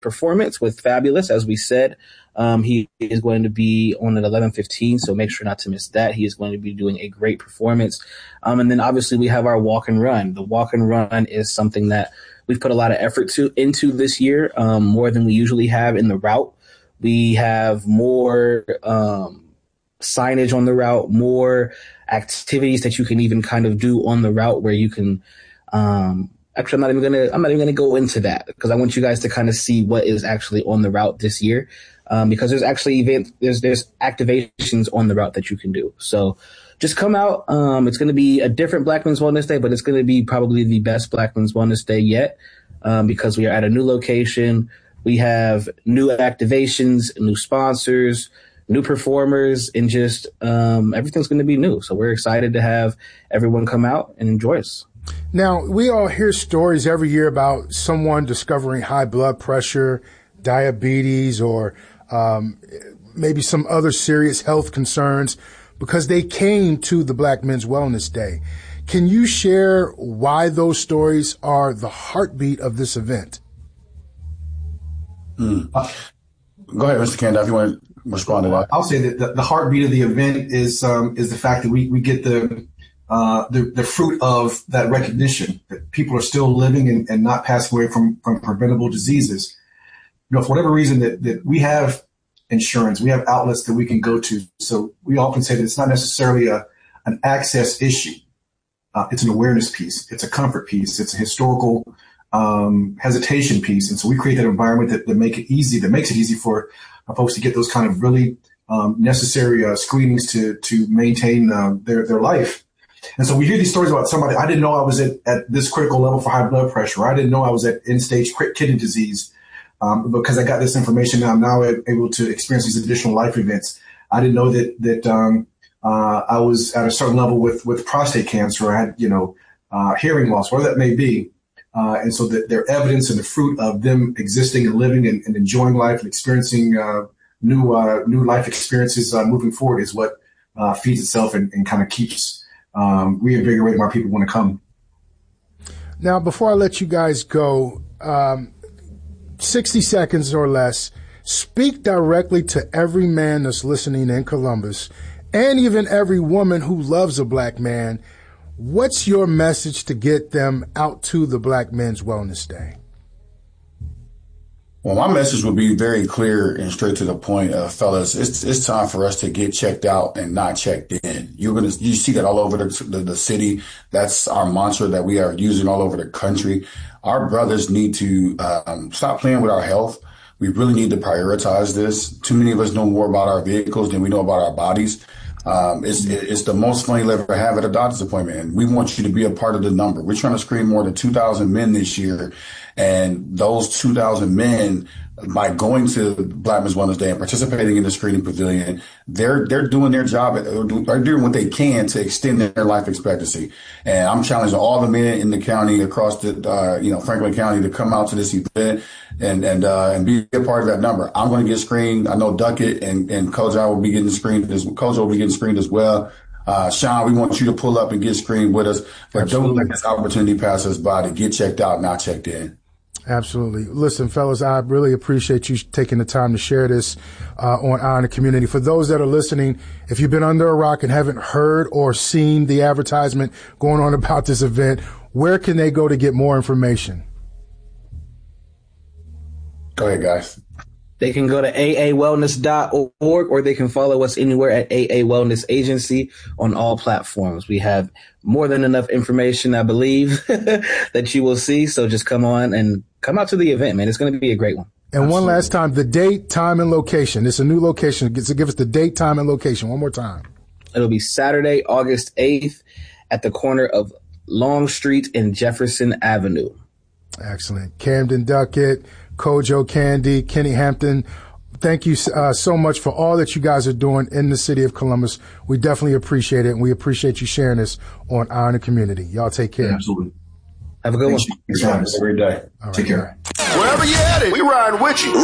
performance with Fabulous, as we said. He is going to be on at 11:15, so make sure not to miss that. He is going to be doing a great performance. And then obviously we have our walk and run. The walk and run is something that we've put a lot of effort into this year, more than we usually have in the route. We have more signage on the route, more activities that you can even kind of do on the route where you can actually, I'm not even gonna go into that because I want you guys to kind of see what is actually on the route this year. Because there's actually there's activations on the route that you can do. So just come out. It's going to be a different Black Men's Wellness Day, but it's going to be probably the best Black Men's Wellness Day yet, because we are at a new location. We have new activations, new sponsors, new performers, and just everything's going to be new. So we're excited to have everyone come out and enjoy us. Now, we all hear stories every year about someone discovering high blood pressure, diabetes, or maybe some other serious health concerns because they came to the Black Men's Wellness Day. Can you share why those stories are the heartbeat of this event? Go ahead, Mr. Kanda, if you want to respond to that. I'll say that the heartbeat of the event is the fact that we get the fruit of that recognition that people are still living and not passing away from preventable diseases. You know, for whatever reason that we have insurance, we have outlets that we can go to. So we often say that it's not necessarily an access issue. It's an awareness piece. It's a comfort piece. It's a historical hesitation piece. And so we create that environment that makes it easy for folks to get those kind of really necessary screenings to maintain their life. And so we hear these stories about somebody, I didn't know I was at this critical level for high blood pressure. I didn't know I was at end-stage kidney disease because I got this information. I'm now able to experience these additional life events. I didn't know that I was at a certain level with prostate cancer. Or I had, hearing loss, whatever that may be. And so that their evidence and the fruit of them existing and living and enjoying life and experiencing new life experiences moving forward is what feeds itself and kind of keeps reinvigorating why people want to come. Now, before I let you guys go, 60 seconds or less, speak directly to every man that's listening in Columbus and even every woman who loves a Black man. What's your message to get them out to the Black Men's Wellness Day? Well, my message would be very clear and straight to the point, fellas. It's time for us to get checked out and not checked in. You see that all over the city. That's our mantra that we are using all over the country. Our brothers need to stop playing with our health. We really need to prioritize this. Too many of us know more about our vehicles than we know about our bodies. It's the most fun you'll ever have at a doctor's appointment. And we want you to be a part of the number. We're trying to screen more than 2,000 men this year. And those 2,000 men, by going to Black Men's Wellness Day and participating in the screening pavilion, they're doing their job. They're doing what they can to extend their life expectancy. And I'm challenging all the men in the county across the, Franklin County to come out to this event and be a part of that number. I'm going to get screened. I know Duckett and Kojo will be getting screened. Kojo will be getting screened as well. Sean, we want you to pull up and get screened with us, but don't let this opportunity pass us by to get checked out, not checked in. Absolutely. Listen, fellas, I really appreciate you taking the time to share this on Eye on the Community. For those that are listening, if you've been under a rock and haven't heard or seen the advertisement going on about this event, where can they go to get more information? Go ahead, guys. They can go to aawellness.org or they can follow us anywhere at AA Wellness Agency on all platforms. We have more than enough information, I believe, that you will see. So just come on and come out to the event, man. It's going to be a great one. And Absolutely. One last time, the date, time, and location. It's a new location. So give us the date, time, and location one more time. It'll be Saturday, August 8th at the corner of Long Street and Jefferson Avenue. Excellent. Camden Duckett, Kojo Candy, Kenny Hampton, thank you so much for all that you guys are doing in the city of Columbus. We definitely appreciate it, and we appreciate you sharing this on Eye on the Community. Y'all take care. Yeah, absolutely. Have a good one. Thanks, every day. All Take right, care. Wherever you at it, we riding with you.